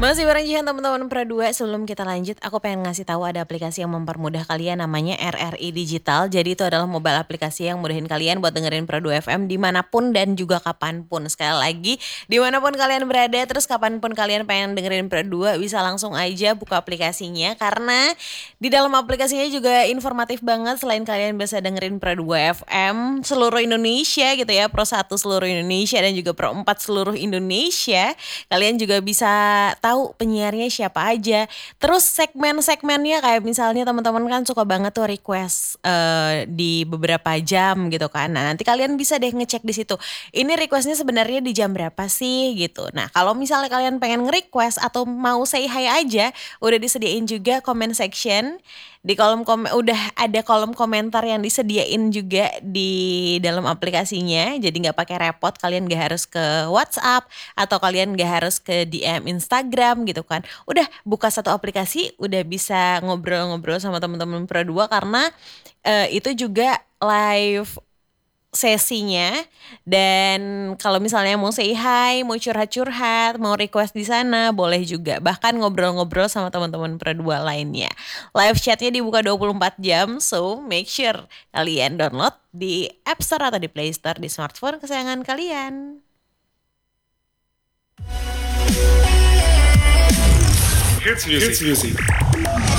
Masih bareng Jihan teman-teman Pro 2. Sebelum kita lanjut, aku pengen ngasih tahu ada aplikasi yang mempermudah kalian namanya RRI Digital. Jadi itu adalah mobile aplikasi yang mudahin kalian buat dengerin Pro 2 FM dimanapun dan juga kapanpun. Sekali lagi, dimanapun kalian berada, terus kapanpun kalian pengen dengerin Pro 2, bisa langsung aja buka aplikasinya. Karena di dalam aplikasinya juga informatif banget. Selain kalian bisa dengerin Pro 2 FM seluruh Indonesia gitu ya, Pro 1 seluruh Indonesia dan juga Pro 4 seluruh Indonesia. Kalian juga bisa tahu penyiarnya siapa aja. Terus segmen-segmennya kayak misalnya teman-teman kan suka banget tuh request di beberapa jam gitu kan. Nah, nanti kalian bisa deh ngecek di situ. Ini requestnya sebenarnya di jam berapa sih gitu. Nah, kalau misalnya kalian pengen nge-request atau mau say hi aja, udah disediain juga comment section. Di kolom udah ada kolom komentar yang disediain juga di dalam aplikasinya. Jadi nggak pakai repot, kalian nggak harus ke WhatsApp atau kalian nggak harus ke DM Instagram gitu kan. Udah buka satu aplikasi, udah bisa ngobrol-ngobrol sama teman-teman Pro 2 karena itu juga live sesinya. Dan kalau misalnya mau say hi, mau curhat-curhat, mau request di sana boleh juga, bahkan ngobrol-ngobrol sama teman-teman Pro 2 lainnya. Live chatnya dibuka 24 jam, so make sure kalian download di App Store atau di Play Store di smartphone kesayangan kalian. Hits music.